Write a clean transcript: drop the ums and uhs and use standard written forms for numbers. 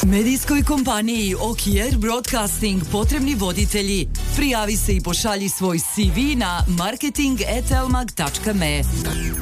Medijskoj kompaniji Okier Broadcasting potrebni voditelji. Prijavi se i pošalji svoj CV na marketing@elmag.me.